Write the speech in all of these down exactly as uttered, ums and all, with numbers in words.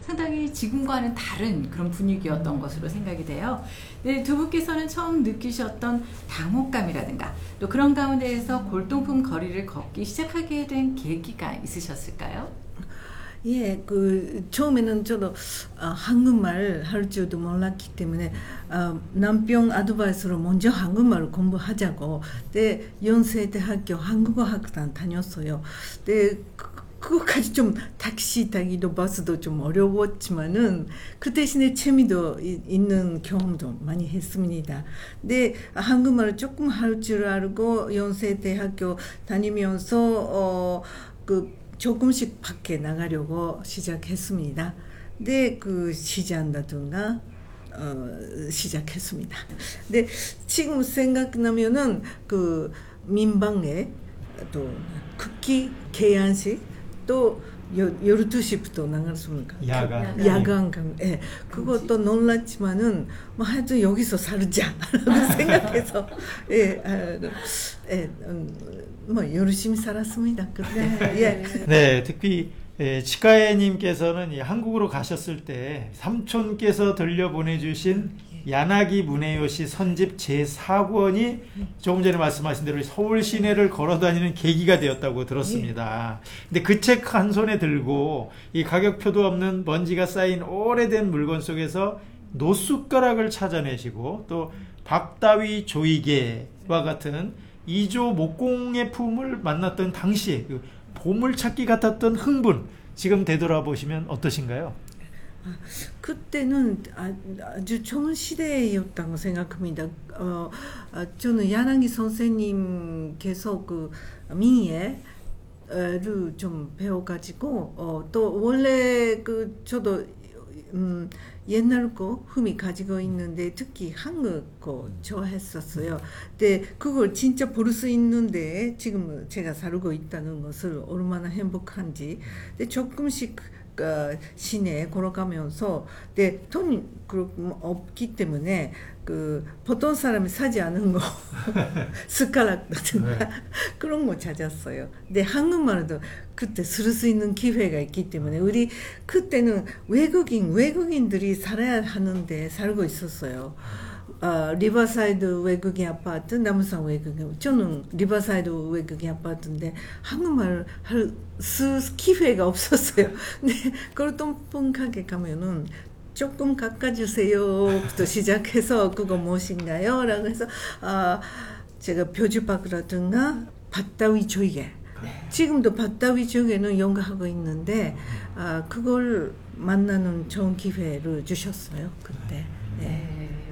상당히 지금과는 다른 그런 분위기였던 것으로 생각이 돼요. 네, 두 분께서는 처음 느끼셨던 당혹감이라든가 또 그런 가운데에서 골동품 거리를 걷기 시작하게 된 계기가 있으셨을까요? 예, 그 처음에는 저도 아, 한국말 할 줄도 몰랐기 때문에 아, 남편 아드바이스로 먼저 한국말을 공부하자고 네, 연세대학교 한국어학단 다녔어요. 네, 그, 그거까지 좀 택시 타기도 버스도 좀 어려웠지만은 그 대신에 재미도 이, 있는 경험도 많이 했습니다. 근데 한국말을 조금 할 줄 알고 연세대학교 다니면서 어, 그 조금씩 밖에 나가려고 시작했습니다. 네, 그 시장이라든가 어, 시작했습니다. 근데 지금 생각나면은 그 민방에 또 국기 개안식 또 열두 시부터 나갔습니까? 야간. 야간 강, 예. 그것도 놀랐지만은, 뭐 하여튼 여기서 살자라고 생각해서, 예, 아, 예, 음, 뭐 열심히 살았습니다. 그때. 예. 네, 특히 예, 치카에님께서는 한국으로 가셨을 때 삼촌께서 들려보내주신 야나기 무네요시 선집 제사 권이 조금 전에 말씀하신 대로 서울 시내를 걸어다니는 계기가 되었다고 들었습니다. 근데 그 책 한 손에 들고 이 가격표도 없는 먼지가 쌓인 오래된 물건 속에서 노숟가락을 찾아내시고 또 박다위 조이개와 같은 이조 목공의 품을 만났던 당시에 그 보물찾기 같았던 흥분, 지금 되돌아보시면 어떠신가요? 아, 그때는 아주 좋은 시대였다고 생각합니다. 어, 아, 저는 야나기 선생님께서 그 민예를 좀 배워가지고 어, 또 원래 그 저도 음, 옛날 거 흠이 가지고 있는데 특히 한국 거 좋아했었어요. 근데 그걸 진짜 볼 수 있는데 지금 제가 살고 있다는 것을 얼마나 행복한지. 근데 조금씩 그 시내에 걸어가면서 근데 돈이 없기 때문에 그 보통 사람이 사지 않은 거 숟가락이라든가 네. 그런 거 찾았어요. 근데 한국말도 그때 쓸 수 있는 기회가 있기 때문에 우리 그때는 외국인 외국인들이 살아야 하는데 살고 있었어요. 어, 리버사이드 외국인 아파트, 남산 외국인. 저는 리버사이드 외국인 아파트인데 한국말 할 수 기회가 없었어요. 근데 골동품 가게 가면은 조금 깎아주세요부터 시작해서 그거 무엇인가요? 라고 해서 아, 제가 표주박이라든가 박다위 조개. 지금도 박다위 조개는 연구하고 있는데 아, 그걸 만나는 좋은 기회를 주셨어요. 그때. 네.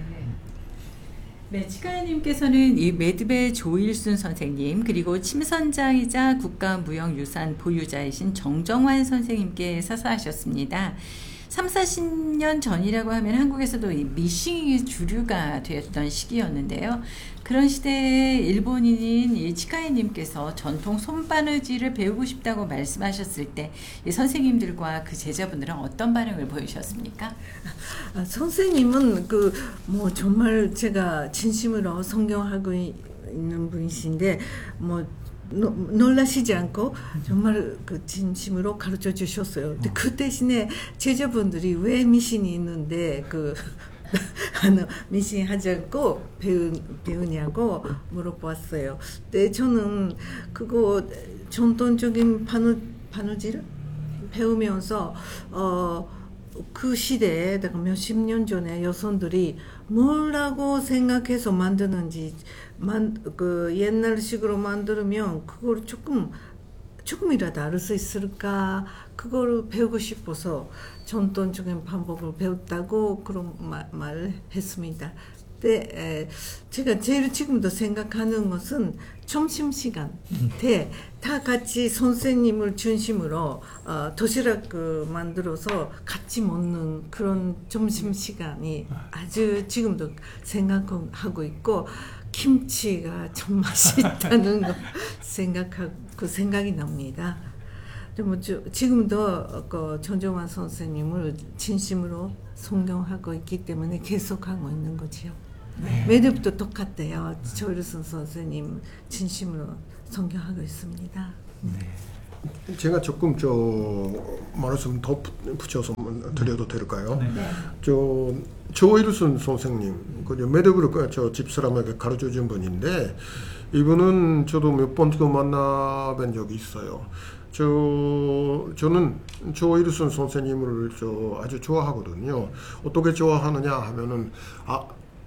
네, 치카에님께서는 이 매듭의 조일순 선생님 그리고 침선장이자 국가무형유산 보유자이신 정정환 선생님께 사사하셨습니다. 삼사십 년 전이라고 하면 한국에서도 이 미싱이 주류가 되었던 시기였는데요. 그런 시대에 일본인인 이 치카에님께서 전통 손바느질을 배우고 싶다고 말씀하셨을 때 이 선생님들과 그 제자분들은 어떤 반응을 보이셨습니까? 아, 선생님은 그 뭐 정말 제가 진심으로 성경하고 있는 분이신데 뭐 노, 놀라시지 않고 정말 그 진심으로 가르쳐 주셨어요. 근데 그 대신에 제자분들이 왜 미신이 있는데 그 미신 하지 않고 배우, 배우냐고 물어봤어요. 근데 저는 그거 전통적인 바느, 바느질 배우면서 어 그 시대에 내가 몇십 년 전에 여성들이 뭐라고 생각해서 만드는지 만, 그 옛날식으로 만들면 그걸 조금 조금이라도 알 수 있을까 그거를 배우고 싶어서 전통적인 방법을 배웠다고 그런 말, 말을 했습니다. 근데 에, 제가 제일 지금도 생각하는 것은 점심시간 때 다 같이 선생님을 중심으로 어, 도시락 그 만들어서 같이 먹는 그런 점심시간이 아주 지금도 생각하고 있고 김치가 참 맛있다는 거 생각하고 그 생각이 납니다. 뭐 지금도 그 정정환 선생님을 진심으로 존경하고 있기 때문에 계속하고 있는 거지요. 네. 매듭도 똑같대요. 조일순 선생님 진심으로 존경하고 있습니다. 네. 제가 조금 저 말씀 더 붙여서 드려도 될까요? 네. 저 조일순 선생님, 그 매듭을 저 집사람에게 가르쳐 준 분인데 이분은 저도 몇 번 그 만나뵌 적이 있어요. 저 저는 조일순 선생님을 저 아주 좋아하거든요. 어떻게 좋아하느냐 하면은 아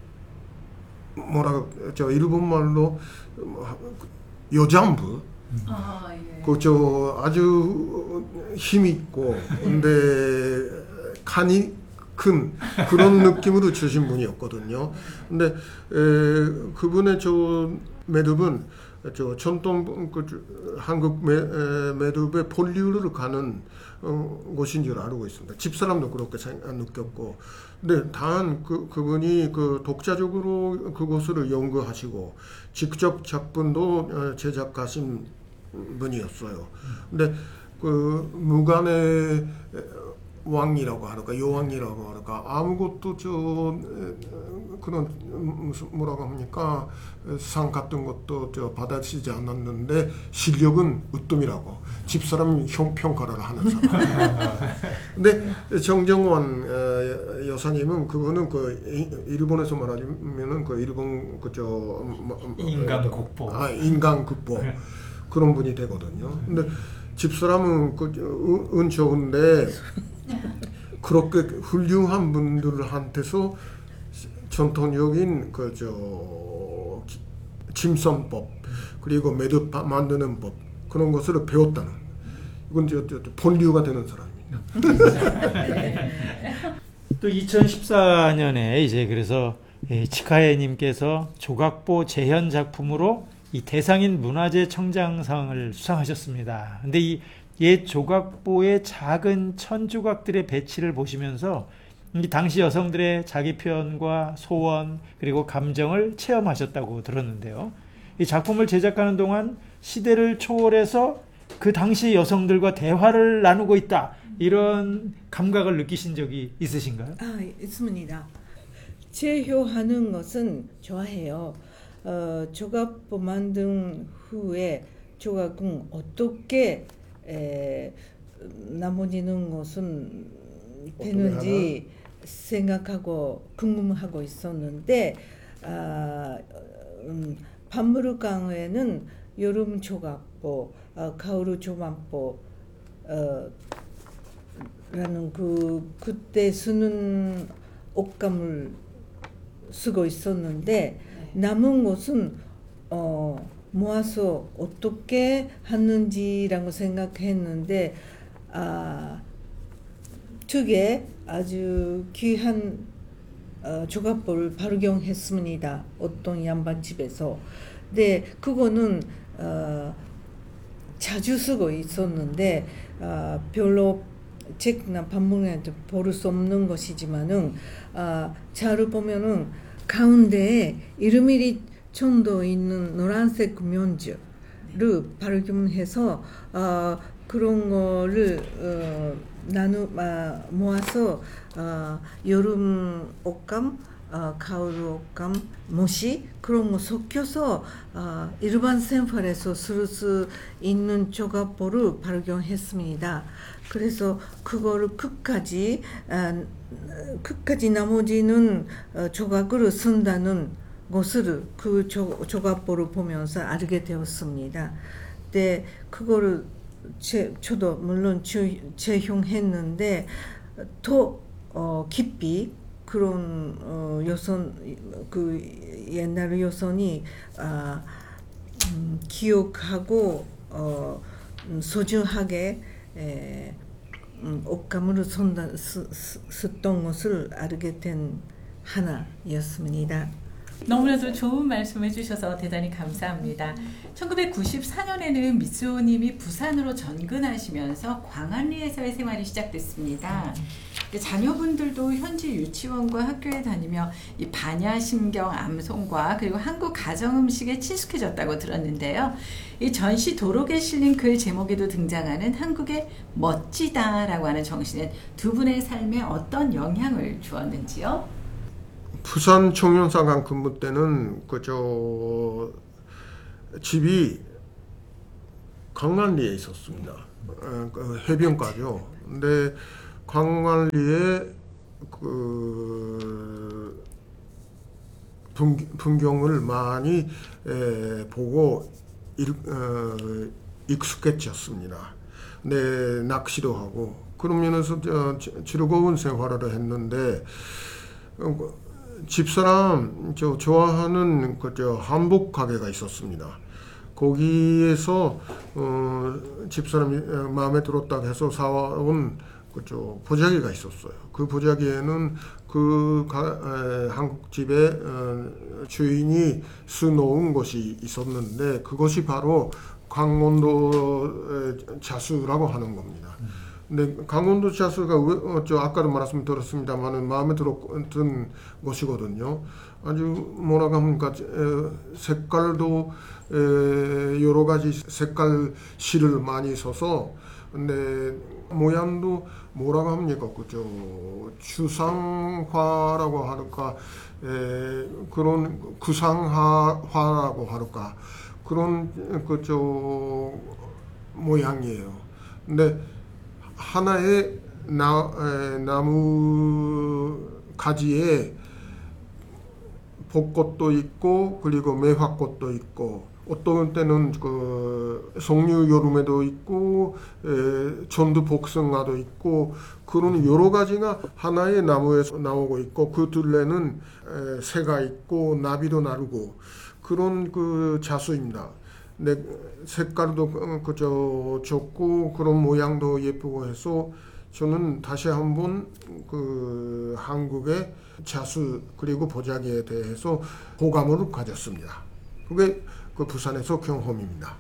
뭐라 저 일본 말로 요장부. 아, 예. 그 저 아주 힘 있고 근데 간이 큰 그런 느낌으로 주신 분이었거든요. 근데 에, 그분의 저 매듭은 저 전통 그 한국 매, 에, 매듭의 본류를 가는 어, 곳인 줄 알고 있습니다. 집사람도 그렇게 생각, 느꼈고, 근데 단 그 그분이 그 독자적으로 그것을 연구하시고 직접 작품도 어, 제작하신 분이었어요. 근데 그 무간의 왕이라고 할까 여왕이라고 할까 아무것도 저 그런 무슨 뭐라고 합니까 상 같은 것도 저 받아치지 않았는데 실력은 으뜸이라고 집사람 형 평가를 하는 사람. 근데 정정원 여사님은 그거는 그 일본에서 말하면은 그 일본 그저 인간국보. 아 인간국보 그런 분이 되거든요. 근데 집사람은 그 은 좋은데 그렇게 훌륭한 분들한테서 전통적인 그저 침선법 그리고 매듭 만드는 법 그런 것을 배웠다는 이건 저, 저, 본류가 되는 사람입니다. 또 이천십사 년에 이제 그래서 치카에님께서 조각보 재현 작품으로 이 대상인 문화재 청장상을 수상하셨습니다. 근데 이 옛 조각보의 작은 천조각들의 배치를 보시면서 이 당시 여성들의 자기 표현과 소원 그리고 감정을 체험하셨다고 들었는데요. 이 작품을 제작하는 동안 시대를 초월해서 그 당시 여성들과 대화를 나누고 있다 이런 감각을 느끼신 적이 있으신가요? 아, 있습니다. 재효하는 것은 좋아해요. 어, 조각보 만든 후에 조각은 어떻게 에, 나머지는 것은 되는지 생각하고 궁금하고 있었는데 아, 음, 박물관에는 여름 조각보, 어, 가을 조각보 어, 라는 그 그때 쓰는 옷감을 쓰고 있었는데 남은 것은 어, 모아서 어떻게 하는지라고 생각했는데 아, 특에 아주 귀한 어, 조각보를 발견했습니다. 어떤 양반집에서. 근데 그거는 어, 자주 쓰고 있었는데 어, 별로 책이나 박물관에도 볼 수 없는 것이지만은 어, 자를 보면은 가운데에 이름이 천도 있는 노란색 면주를 발견해서 어, 그런 거를 어, 나누 아, 모아서 어, 여름 옷감, 어, 가을 옷감, 모시 그런 거 섞여서 어, 일반 생활에서 쓸 수 있는 조각보를 발견했습니다. 그래서 그거를 끝까지 아, 끝까지 나머지는 어, 조각으로 쓴다는 것을 그 조, 조각보를 보면서 알게 되었습니다. 근데 그거를 제, 저도 물론 제, 재용했는데 더 어, 깊이 그런 어, 여선 그 옛날 여선이 아, 음, 기억하고 어, 음, 소중하게 에, 음, 옷감으로 쓴다, 쓰, 쓰, 썼던 것을 알게 된 하나였습니다. 너무나도 좋은 말씀 해주셔서 대단히 감사합니다. 천구백구십사 년에는 미쓰오님이 부산으로 전근하시면서 광안리에서의 생활이 시작됐습니다. 자녀분들도 현지 유치원과 학교에 다니며 이 반야심경 암송과 그리고 한국 가정음식에 친숙해졌다고 들었는데요. 이 전시 도록에 실린 글 제목에도 등장하는 한국의 멋지다라고 하는 정신은 두 분의 삶에 어떤 영향을 주었는지요? 부산 청년사관 근무 때는 그저 집이 광안리에 있었습니다. 어, 그 해변가죠. 근데 광안리에 그 풍경을 많이 에, 보고 일, 어, 익숙해졌습니다. 네, 낚시도 하고 그런 면에서 저, 즐거운 생활을 했는데 어, 집사람 저 좋아하는 그 저 한복 가게가 있었습니다. 거기에서 어, 집사람이 마음에 들었다고 해서 사온 그저 보자기가 있었어요. 그 보자기에는 그 가, 에, 한국집의 어, 주인이 수놓은 것이 있었는데 그것이 바로 강원도 자수라고 하는 겁니다. 근데 강원도 자수가 왜, 어, 저 아까도 말씀 드렸습니다만은 마음에 들었던 것이거든요. 아주 뭐라고 합니까? 에, 색깔도 에, 여러 가지 색깔 실을 많이 써서 근데 모양도 뭐라고 합니까? 그저 추상화라고 할까? 에, 그런 구상화라고 할까? 그런 그저 모양이에요. 근데 하나의 나, 에, 나무 가지에 벚꽃도 있고 그리고 매화꽃도 있고 어떤 때는 그 석류 여름에도 있고 에, 전두 복숭아도 있고 그런 여러 가지가 하나의 나무에서 나오고 있고 그 둘레는 에, 새가 있고 나비도 나르고 그런 그 자수입니다. 근데 색깔도 그저 좋고 그런 모양도 예쁘고 해서 저는 다시 한번 그 한국의 자수 그리고 보자기에 대해서 호감을 가졌습니다. 그게 그 부산에서 경험입니다.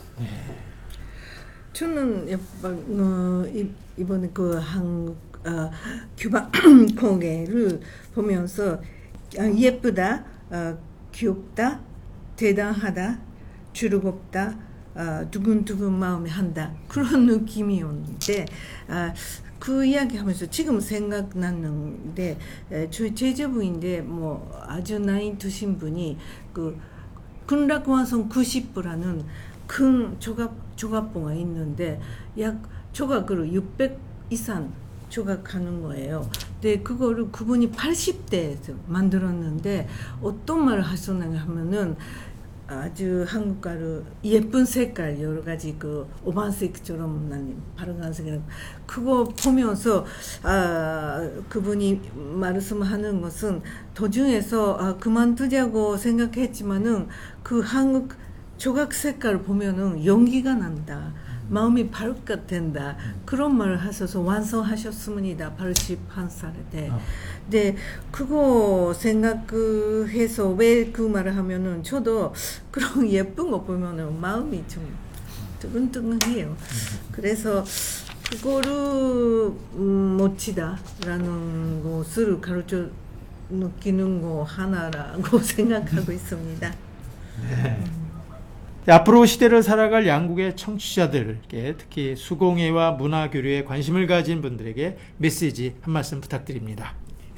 저는 어, 이번에 그 한국 어, 큐바 공예를 보면서 예쁘다, 어, 귀엽다, 대단하다, 즐겁다, 어, 두근두근 마음이 한다 그런 느낌이었는데 아, 그 이야기하면서 지금 생각나는데 저희 제자부인데 뭐 아주 나이 드신 분이 그 군락완성 구십 부라는 큰 조각 조각봉가 있는데 약 조각으로 육백 이상 조각하는 거예요. 근데 그거를 그분이 팔십 대에서 만들었는데 어떤 말을 하셨느냐 하면은 아주 한국가로 예쁜 색깔 여러 가지 그 오반색처럼 난 파란색이랑 그거 보면서 아 그분이 말씀하는 것은 도중에서 아 그만두자고 생각했지만은 그 한국 조각 색깔을 보면은 용기가 난다. 마음이 밝게 된다. 그런 말을 하셔서 완성하셨습니다. 팔십한 살에. 네, 그거 생각해서 왜 그 말을 하면은 저도 그런 예쁜 거 보면은 마음이 좀 뜨근뜨근해요. 그래서 그거를 음, 멋지다라는 것을 가르쳐 느끼는 거 하나라고 생각하고 있습니다. 네. 앞으로 시대를 살아갈 양국의 청취자들께 특히 수공예와 문화교류에 관심을 가진 분들에게 메시지 한 말씀 부탁드립니다.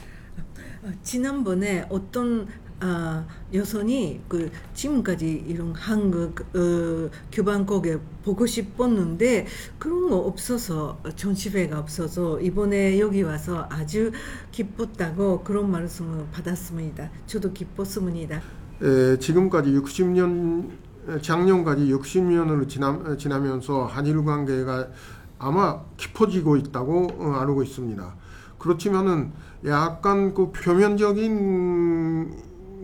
지난번에 어떤 아, 여성이 그 지금까지 이런 한국 어, 교반곡에 보고 싶었는데 그런 거 없어서 전시회가 없어서 이번에 여기 와서 아주 기뻤다고 그런 말씀을 받았습니다. 저도 기뻤습니다. 에, 지금까지 육십 년 작년까지 육십 년을 지나, 지나면서 한일 관계가 아마 깊어지고 있다고 알고 있습니다. 그렇지만은 약간 그 표면적인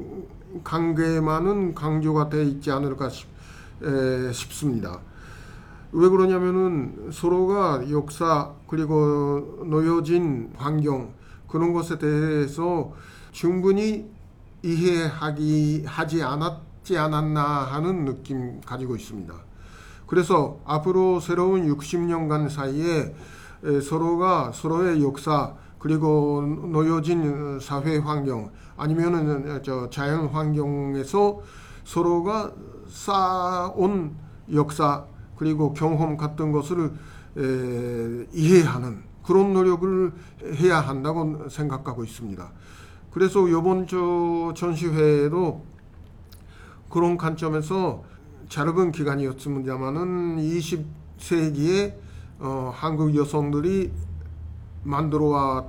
관계만은 강조가 돼 있지 않을까 싶, 에, 싶습니다. 왜 그러냐면은 서로가 역사 그리고 놓여진 환경 그런 것에 대해서 충분히 이해하기 하지 않았 지 않았나 하는 느낌 가지고 있습니다. 그래서 앞으로 새로운 육십 년간 사이에 서로가 서로의 역사 그리고 놓여진 사회 환경 아니면은 저 자연 환경에서 서로가 쌓아온 역사 그리고 경험 같은 것을 에, 이해하는 그런 노력을 해야 한다고 생각하고 있습니다. 그래서 이번 저 전시회에도 그런 관점에서 짧은 기간이었습니다만은 이십 세기에 어, 한국 여성들이 만들어